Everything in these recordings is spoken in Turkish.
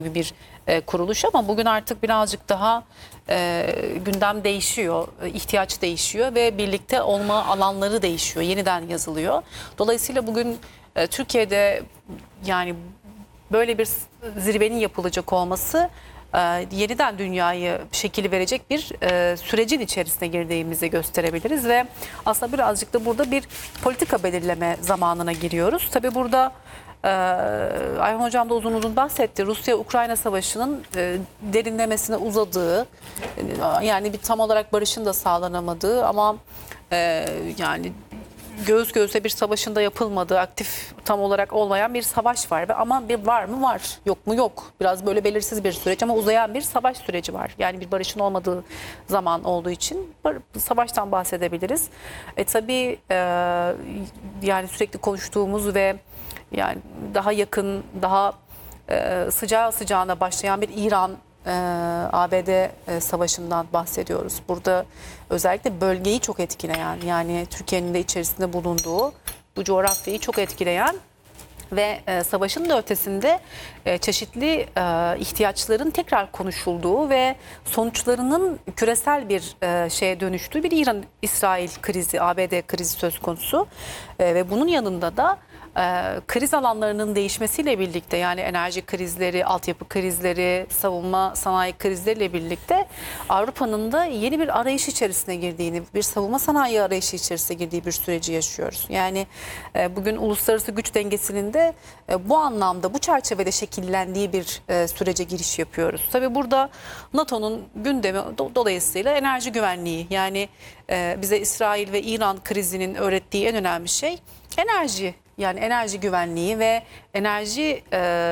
bir kuruluş ama bugün artık birazcık daha gündem değişiyor, ihtiyaç değişiyor ve birlikte olma alanları değişiyor, yeniden yazılıyor. Dolayısıyla bugün Türkiye'de yani böyle bir zirvenin yapılacak olması yeniden dünyayı şekil verecek bir sürecin içerisine girdiğimizi gösterebiliriz ve aslında birazcık da burada bir politika belirleme zamanına giriyoruz. Tabii burada Ayhan Hocam da uzun uzun bahsetti. Rusya-Ukrayna savaşının derinlemesine uzadığı, yani bir tam olarak barışın da sağlanamadığı ama yani göğüs göğüse bir savaşın da yapılmadığı, aktif tam olarak olmayan bir savaş var. Ama bir var mı? Var. Yok mu? Yok. Biraz böyle belirsiz bir süreç ama uzayan bir savaş süreci var. Yani bir barışın olmadığı zaman olduğu için savaştan bahsedebiliriz. Tabii yani sürekli konuştuğumuz ve yani daha yakın, daha sıcağı sıcağına başlayan bir İran ABD savaşından bahsediyoruz. Burada özellikle bölgeyi çok etkileyen, yani Türkiye'nin de içerisinde bulunduğu bu coğrafyayı çok etkileyen ve savaşın da ötesinde çeşitli ihtiyaçların tekrar konuşulduğu ve sonuçlarının küresel bir şeye dönüştüğü bir İran-İsrail krizi, ABD krizi söz konusu. Ve bunun yanında da kriz alanlarının değişmesiyle birlikte, yani enerji krizleri, altyapı krizleri, savunma sanayi krizleriyle birlikte Avrupa'nın da yeni bir arayış içerisine girdiğini, bir savunma sanayi arayışı içerisine girdiği bir süreci yaşıyoruz. Yani bugün uluslararası güç dengesinin de bu anlamda, bu çerçevede şekillendiği bir sürece giriş yapıyoruz. Tabii burada NATO'nun gündemi dolayısıyla enerji güvenliği, yani bize İsrail ve İran krizinin öğrettiği en önemli şey enerji. Yani enerji güvenliği ve enerji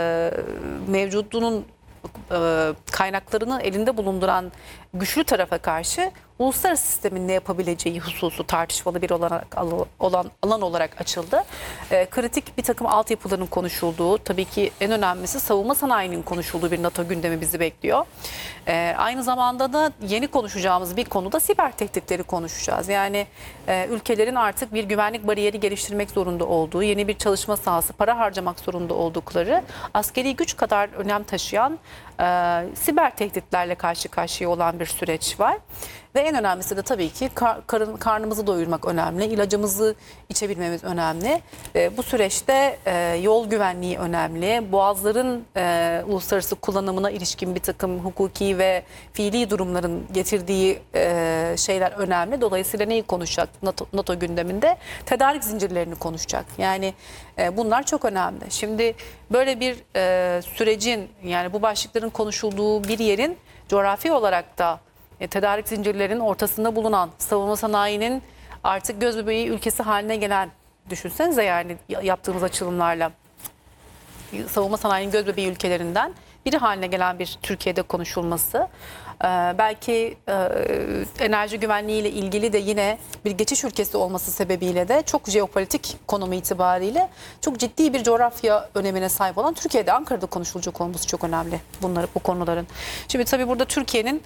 mevcudunun kaynaklarını elinde bulunduran güçlü tarafa karşı uluslararası sistemin ne yapabileceği hususu tartışmalı bir alan olarak açıldı. Kritik bir takım altyapıların konuşulduğu, tabii ki en önemlisi savunma sanayinin konuşulduğu bir NATO gündemi bizi bekliyor. Aynı zamanda da yeni konuşacağımız bir konuda siber tehditleri konuşacağız. Yani ülkelerin artık bir güvenlik bariyeri geliştirmek zorunda olduğu, yeni bir çalışma sahası, para harcamak zorunda oldukları, askeri güç kadar önem taşıyan siber tehditlerle karşı karşıya olan bir süreç var. Ve en önemlisi de tabii ki karnımızı doyurmak önemli, ilacımızı içebilmemiz önemli. Bu süreçte yol güvenliği önemli, boğazların uluslararası kullanımına ilişkin bir takım hukuki ve fiili durumların getirdiği şeyler önemli. Dolayısıyla neyi konuşacak NATO gündeminde? Tedarik zincirlerini konuşacak. Yani bunlar çok önemli. Şimdi böyle bir sürecin, yani bu başlıkların konuşulduğu bir yerin coğrafi olarak da tedarik zincirlerinin ortasında bulunan, savunma sanayinin artık göz bebeği ülkesi haline gelen, düşünsenize yani yaptığımız açılımlarla savunma sanayinin göz bebeği ülkelerinden biri haline gelen bir Türkiye'de konuşulması. Belki enerji güvenliği ile ilgili de yine bir geçiş ülkesi olması sebebiyle de çok jeopolitik konumu itibariyle çok ciddi bir coğrafya önemine sahip olan Türkiye'de, Ankara'da konuşulacak olması çok önemli bu konuların. Şimdi tabii burada Türkiye'nin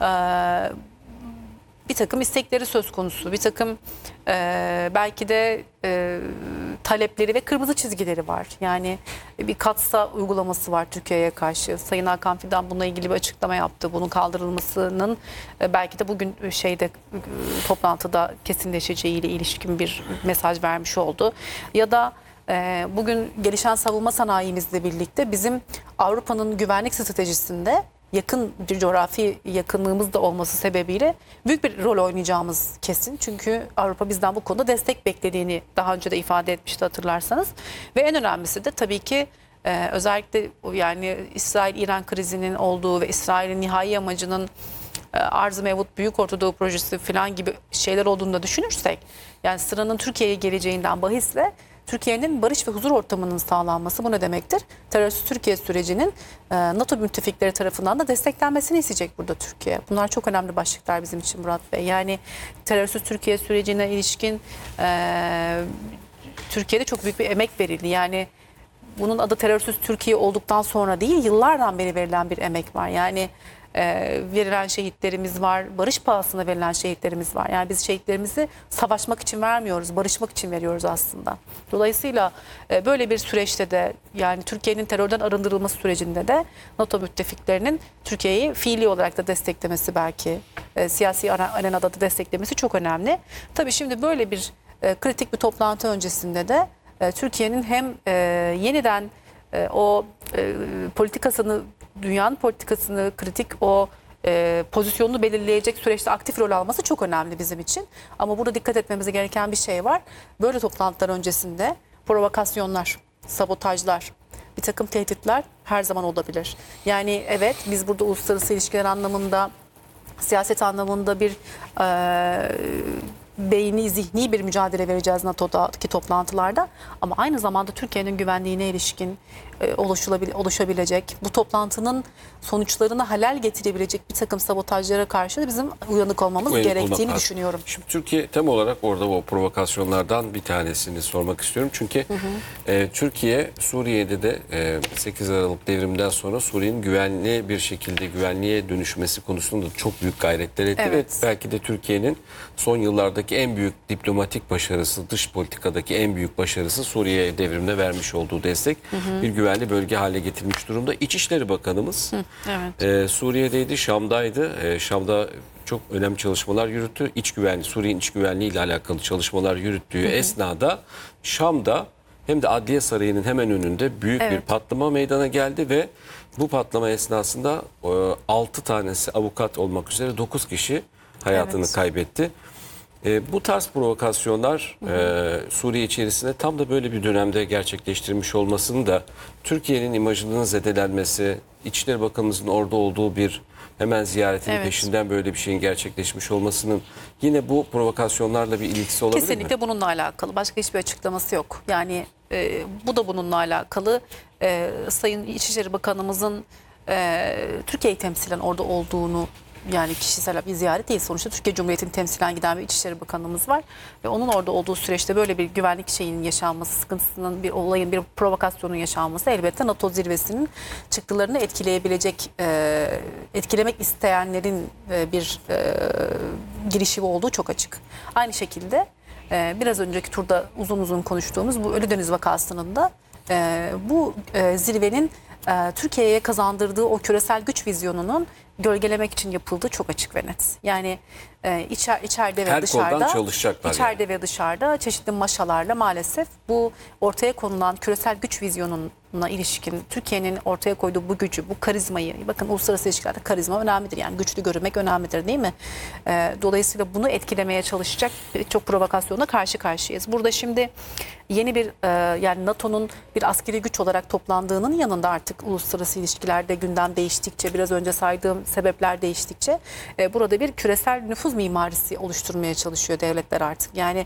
bir takım istekleri söz konusu, bir takım belki de talepleri ve kırmızı çizgileri var. Yani bir katsa uygulaması var Türkiye'ye karşı. Sayın Hakan Fidan bununla ilgili bir açıklama yaptı. Bunun kaldırılmasının belki de bugün toplantıda kesinleşeceğiyle ilişkin bir mesaj vermiş oldu. Ya da bugün gelişen savunma sanayimizle birlikte bizim Avrupa'nın güvenlik stratejisinde yakın bir coğrafi yakınlığımız da olması sebebiyle büyük bir rol oynayacağımız kesin. Çünkü Avrupa bizden bu konuda destek beklediğini daha önce de ifade etmişti, hatırlarsanız. Ve en önemlisi de tabii ki özellikle yani İsrail-İran krizinin olduğu ve İsrail'in nihai amacının Arz-ı Mevut Büyük Ortadoğu Projesi falan gibi şeyler olduğunu da düşünürsek, yani sıranın Türkiye'ye geleceğinden bahisle Türkiye'nin barış ve huzur ortamının sağlanması bu ne demektir? Terörsüz Türkiye sürecinin NATO müttefikleri tarafından da desteklenmesini isteyecek burada Türkiye. Bunlar çok önemli başlıklar bizim için Murat Bey. Yani terörsüz Türkiye sürecine ilişkin Türkiye'de çok büyük bir emek verildi. Yani bunun adı terörsüz Türkiye olduktan sonra değil, yıllardan beri verilen bir emek var. Yani verilen şehitlerimiz var, barış pahasına verilen şehitlerimiz var. Yani biz şehitlerimizi savaşmak için vermiyoruz, barışmak için veriyoruz aslında. Dolayısıyla böyle bir süreçte de, yani Türkiye'nin terörden arındırılması sürecinde de NATO müttefiklerinin Türkiye'yi fiili olarak da desteklemesi, belki siyasi arenada da desteklemesi çok önemli. Tabii şimdi böyle bir kritik bir toplantı öncesinde de Türkiye'nin hem yeniden o politikasını, dünyanın politikasını, kritik o pozisyonunu belirleyecek süreçte aktif rol alması çok önemli bizim için. Ama burada dikkat etmemiz gereken bir şey var. Böyle toplantılar öncesinde provokasyonlar, sabotajlar, bir takım tehditler her zaman olabilir. Yani evet, biz burada uluslararası ilişkiler anlamında, siyaset anlamında bir beyni, zihni bir mücadele vereceğiz NATO'daki toplantılarda. Ama aynı zamanda Türkiye'nin güvenliğine ilişkin oluşabilecek, bu toplantının sonuçlarına halel getirebilecek bir takım sabotajlara karşı da bizim uyanık olmamız gerektiğini düşünüyorum. Şimdi Türkiye tam olarak orada o provokasyonlardan bir tanesini sormak istiyorum. Çünkü Türkiye Suriye'de de 8 Aralık devriminden sonra Suriye'nin güvenli bir şekilde güvenliğe dönüşmesi konusunda da çok büyük gayretler etti. Evet. Ve belki de Türkiye'nin son yıllardaki en büyük diplomatik başarısı, dış politikadaki en büyük başarısı Suriye devrimine vermiş olduğu destek. Bir güvenli bölge hale getirmiş durumda. İçişleri Bakanımız Evet. Suriye'deydi, Şam'daydı. Şam'da çok önemli çalışmalar yürüttü. Suriye'nin iç güvenliği ile alakalı çalışmalar yürüttüğü esnada Şam'da hem de Adliye Sarayı'nın hemen önünde büyük bir patlama meydana geldi ve bu patlama esnasında 6 tanesi avukat olmak üzere 9 kişi hayatını kaybetti. Bu tarz provokasyonlar Suriye içerisinde tam da böyle bir dönemde gerçekleştirmiş olmasını da Türkiye'nin imajının zedelenmesi, İçişleri Bakanımızın orada olduğu bir hemen ziyaretinin peşinden böyle bir şeyin gerçekleşmiş olmasının yine bu provokasyonlarla bir ilgisi olabilir mi? Kesinlikle bununla alakalı. Başka hiçbir açıklaması yok. Yani bu da bununla alakalı. Sayın İçişleri Bakanımızın Türkiye'yi temsilen orada olduğunu, yani kişisel bir ziyaret değil, sonuçta Türkiye Cumhuriyeti'ni temsilen giden bir İçişleri Bakanımız var ve onun orada olduğu süreçte böyle bir güvenlik şeyinin yaşanması, sıkıntısının, bir olayın, bir provokasyonun yaşanması elbette NATO zirvesinin çıktılarını etkileyebilecek, etkilemek isteyenlerin bir girişimi olduğu çok açık. Aynı şekilde biraz önceki turda uzun uzun konuştuğumuz bu Ölüdeniz vakasının da bu zirvenin Türkiye'ye kazandırdığı o küresel güç vizyonunun gölgelemek için yapıldığı çok açık ve net. Yani içeride ve Her dışarıda, çalışacaklar ve dışarıda çeşitli maşalarla maalesef bu ortaya konulan küresel güç vizyonuna ilişkin Türkiye'nin ortaya koyduğu bu gücü, bu karizmayı, bakın uluslararası ilişkilerde karizma önemlidir. Yani güçlü görünmek önemlidir, değil mi? Dolayısıyla bunu etkilemeye çalışacak çok provokasyonla karşı karşıyayız. Burada şimdi yeni bir yani NATO'nun bir askeri güç olarak toplandığının yanında artık uluslararası ilişkilerde gündem değiştikçe, biraz önce saydığım sebepler değiştikçe burada bir küresel nüfuz mimarisi oluşturmaya çalışıyor devletler artık. Yani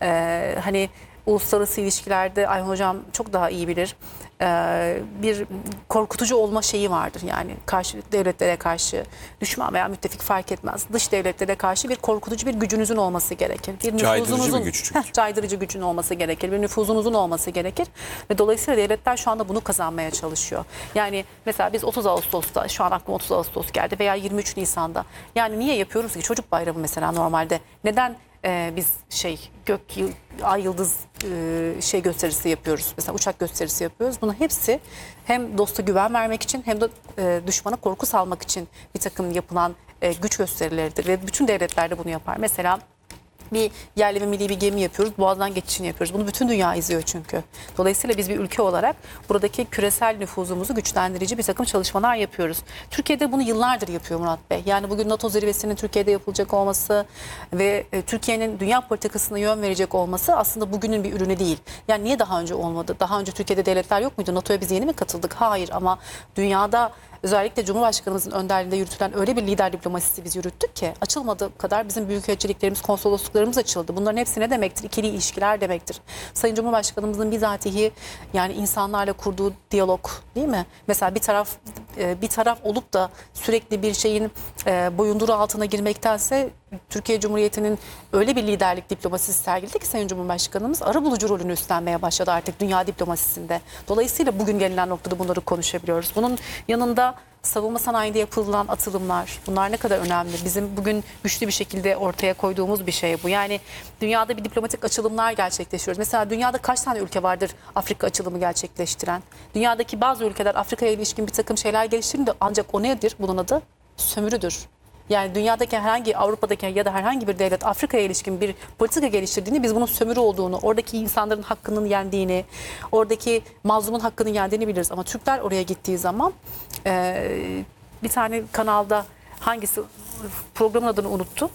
hani uluslararası ilişkilerde Ayhan Hocam çok daha iyi bilir. Bir korkutucu olma şeyi vardır. Yani karşı devletlere karşı, düşman veya müttefik fark etmez, dış devletlere karşı bir korkutucu bir gücünüzün olması gerekir. Bir caydırıcı bir güç çünkü. Caydırıcı gücün olması gerekir. Bir nüfuzunuzun olması gerekir. Ve dolayısıyla devletler şu anda bunu kazanmaya çalışıyor. Yani mesela biz 30 Ağustos'ta, şu an aklıma 30 Ağustos geldi, veya 23 Nisan'da. Yani niye yapıyoruz ki? Çocuk bayramı mesela normalde. Neden biz ay yıldız gösterisi yapıyoruz. Mesela uçak gösterisi yapıyoruz. Bunun hepsi hem dosta güven vermek için hem de düşmana korku salmak için bir takım yapılan güç gösterileridir. Ve bütün devletler de bunu yapar. Mesela bir yerli ve milli bir gemi yapıyoruz. Boğaz'dan geçişini yapıyoruz. Bunu bütün dünya izliyor çünkü. Dolayısıyla biz bir ülke olarak buradaki küresel nüfuzumuzu güçlendirici bir takım çalışmalar yapıyoruz. Türkiye'de bunu yıllardır yapıyor Murat Bey. Yani bugün NATO zirvesinin Türkiye'de yapılacak olması ve Türkiye'nin dünya politikasına yön verecek olması aslında bugünün bir ürünü değil. Yani niye daha önce olmadı? Daha önce Türkiye'de devletler yok muydu? NATO'ya biz yeni mi katıldık? Hayır, ama dünyada özellikle Cumhurbaşkanımızın önderliğinde yürütülen öyle bir lider diplomasisi biz yürüttük ki açılmadığı kadar bizim büyükelçiliklerimiz, konsolosluklarımız açıldı. Bunların hepsi ne demektir? İkili ilişkiler demektir. Sayın Cumhurbaşkanımızın bizatihi, yani insanlarla kurduğu diyalog, değil mi? Mesela bir taraf olup da sürekli bir şeyin boyunduruğu altına girmektense Türkiye Cumhuriyeti'nin öyle bir liderlik diplomasisi sergiledi ki Sayın Cumhurbaşkanımız arabulucu rolünü üstlenmeye başladı artık dünya diplomasisinde. Dolayısıyla bugün gelinen noktada bunları konuşabiliyoruz. Bunun yanında savunma sanayinde yapılan atılımlar, bunlar ne kadar önemli. Bizim bugün güçlü bir şekilde ortaya koyduğumuz bir şey bu. Yani dünyada bir diplomatik açılımlar gerçekleştiriyoruz. Mesela dünyada kaç tane ülke vardır Afrika açılımı gerçekleştiren? Dünyadaki bazı ülkeler Afrika'ya ilişkin bir takım şeyler geliştirdi, ancak o nedir? Bunun adı sömürüdür. Yani dünyadaki herhangi, Avrupa'daki ya da herhangi bir devlet Afrika'ya ilişkin bir politika geliştirdiğini, biz bunun sömürü olduğunu, oradaki insanların hakkının yendiğini, oradaki mazlumun hakkının yendiğini biliriz. Ama Türkler oraya gittiği zaman bir tane kanalda, hangisi, programın adını unuttum,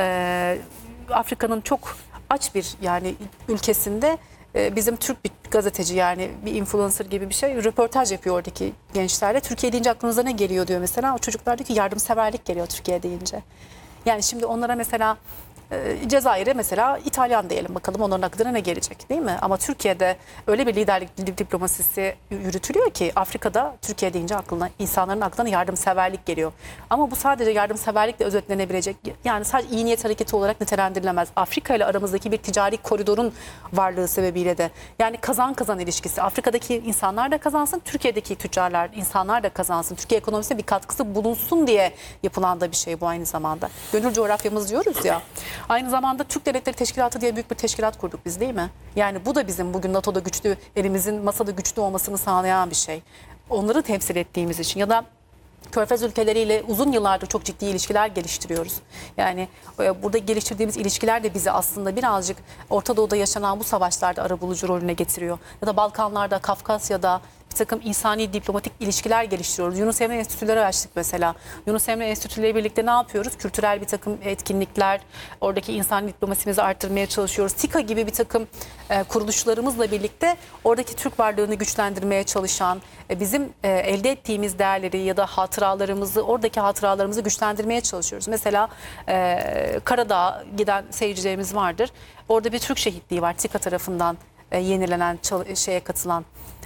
Afrika'nın çok aç bir yani ülkesinde bizim Türk bir gazeteci, yani bir influencer gibi bir şey, röportaj yapıyor oradaki gençlerle. Türkiye deyince aklınıza ne geliyor diyor mesela. O çocuklar diyor ki yardımseverlik geliyor Türkiye deyince. Yani şimdi onlara mesela Cezayir'e mesela İtalyan diyelim, bakalım onların aklına ne gelecek, değil mi? Ama Türkiye'de öyle bir liderlik diplomasisi yürütülüyor ki Afrika'da Türkiye deyince insanların aklına yardımseverlik geliyor. Ama bu sadece yardımseverlikle özetlenebilecek, yani sadece iyi niyet hareketi olarak nitelendirilemez. Afrika ile aramızdaki bir ticari koridorun varlığı sebebiyle de, yani kazan kazan ilişkisi. Afrika'daki insanlar da kazansın, Türkiye'deki tüccarlar, insanlar da kazansın. Türkiye ekonomisine bir katkısı bulunsun diye yapılan da bir şey bu aynı zamanda. Gönül coğrafyamız diyoruz ya. Aynı zamanda Türk Devletleri Teşkilatı diye büyük bir teşkilat kurduk biz, değil mi? Yani bu da bizim bugün NATO'da güçlü, elimizin masada güçlü olmasını sağlayan bir şey. Onları temsil ettiğimiz için ya da Körfez ülkeleriyle uzun yıllardır çok ciddi ilişkiler geliştiriyoruz. Yani burada geliştirdiğimiz ilişkiler de bizi aslında birazcık Orta Doğu'da yaşanan bu savaşlarda arabulucu rolüne getiriyor. Ya da Balkanlarda, Kafkasya'da bir takım insani diplomatik ilişkiler geliştiriyoruz. Yunus Emre Enstitüleri açtık mesela. Yunus Emre Enstitüleri birlikte ne yapıyoruz? Kültürel bir takım etkinlikler, oradaki insani diplomasimizi arttırmaya çalışıyoruz. TİKA gibi bir takım kuruluşlarımızla birlikte oradaki Türk varlığını güçlendirmeye çalışan, bizim elde ettiğimiz değerleri ya da hatıralarımızı, oradaki hatıralarımızı güçlendirmeye çalışıyoruz. Mesela Karadağ'a giden seyircilerimiz vardır. Orada bir Türk şehitliği var. TİKA tarafından yenilenen, şeye katılan,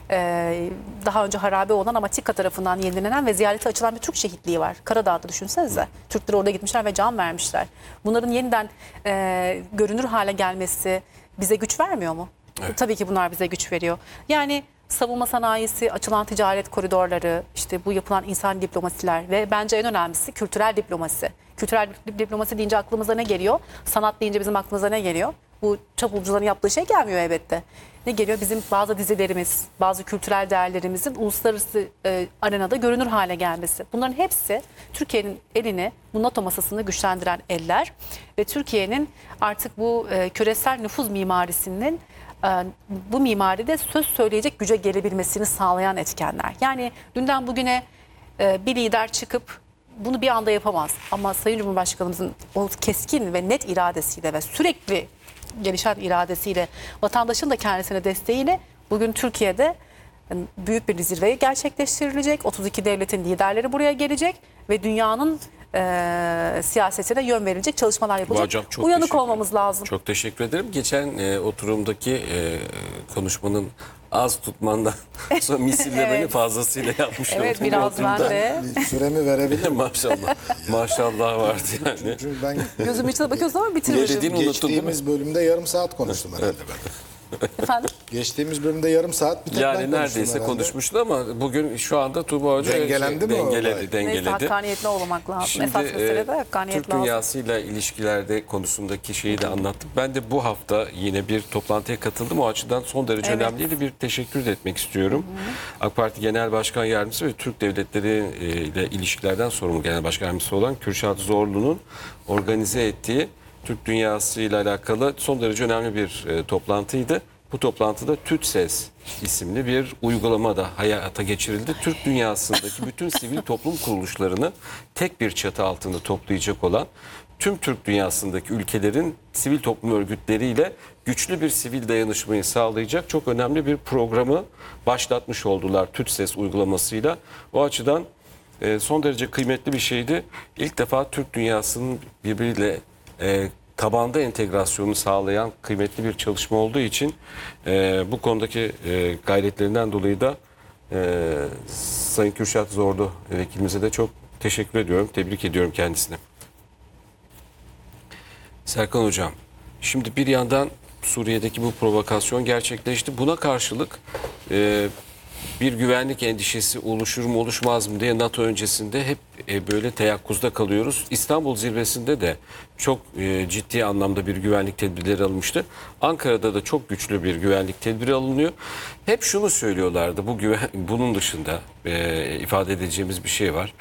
daha önce harabe olan ama TİKA tarafından yenilenen ve ziyarete açılan bir Türk şehitliği var. Karadağ'da düşünsenize. Türkler orada gitmişler ve can vermişler. Bunların yeniden görünür hale gelmesi bize güç vermiyor mu? Evet. Tabii ki bunlar bize güç veriyor. Yani savunma sanayisi, açılan ticaret koridorları, işte bu yapılan insan diplomasiler ve bence en önemlisi kültürel diplomasi. Kültürel diplomasi deyince aklımıza ne geliyor? Sanat deyince bizim aklımıza ne geliyor? Bu çapulcuların yaptığı şey gelmiyor elbette. Ne geliyor? Bizim bazı dizilerimiz, bazı kültürel değerlerimizin uluslararası arenada görünür hale gelmesi. Bunların hepsi Türkiye'nin elini bu NATO masasını güçlendiren eller ve Türkiye'nin artık bu küresel nüfuz mimarisinin bu mimaride söz söyleyecek güce gelebilmesini sağlayan etkenler. Yani dünden bugüne bir lider çıkıp bunu bir anda yapamaz. Ama Sayın Cumhurbaşkanımızın o keskin ve net iradesiyle ve sürekli gelişen iradesiyle, vatandaşın da kendisine desteğiyle bugün Türkiye'de büyük bir zirve gerçekleştirilecek. 32 devletin liderleri buraya gelecek ve dünyanın siyasetine yön verilecek çalışmalar yapılacak. Hocam, çok uyanık olmamız lazım. Çok teşekkür ederim. Geçen oturumdaki konuşmanın az tutmandan sonra misillemeni evet. Fazlasıyla yapmış oldum. Evet, biraz ben de. Süremi verebilirim. Maşallah. Maşallah vardı yani. Çünkü ben gözümün içine bakıyorsun ama bitirmişim. Geçtiğimiz bölümde yarım saat konuştum herhalde ben. Efendim? Geçtiğimiz bölümde yarım saat bir tek yani neredeyse konuşmuştu ama bugün şu anda Tuğba Hoca dengelendi mi? Dengeledi. Neyse, hakkaniyetli olmak lazım. Şimdi, esas mesele de hakkaniyet Türk lazım. dünyasıyla ilişkilerde konusundaki şeyi de anlattık. Ben de bu hafta yine bir toplantıya katıldım. O açıdan son derece önemliydi. Bir teşekkür de etmek istiyorum. AK Parti Genel Başkan Yardımcısı ve Türk Devletleri ile ilişkilerden sorumlu Genel Başkan Yardımcısı olan Kürşat Zorlu'nun organize ettiği Türk dünyası ile alakalı son derece önemli bir toplantıydı. Bu toplantıda TÜTSES isimli bir uygulama da hayata geçirildi. Türk dünyasındaki bütün sivil toplum kuruluşlarını tek bir çatı altında toplayacak olan, tüm Türk dünyasındaki ülkelerin sivil toplum örgütleriyle güçlü bir sivil dayanışmayı sağlayacak çok önemli bir programı başlatmış oldular TÜTSES uygulamasıyla. O açıdan son derece kıymetli bir şeydi. İlk defa Türk dünyasının birbiriyle tabanda entegrasyonu sağlayan kıymetli bir çalışma olduğu için bu konudaki gayretlerinden dolayı da Sayın Kürşat Zorlu vekilimize de çok teşekkür ediyorum. Tebrik ediyorum kendisine. Serkan Hocam, şimdi bir yandan Suriye'deki bu provokasyon gerçekleşti. Buna karşılık bir güvenlik endişesi oluşur mu oluşmaz mı diye NATO öncesinde hep böyle teyakkuzda kalıyoruz. İstanbul zirvesinde de çok ciddi anlamda bir güvenlik tedbirleri alınmıştı. Ankara'da da çok güçlü bir güvenlik tedbiri alınıyor. Hep şunu söylüyorlardı, bunun dışında ifade edeceğimiz bir şey var.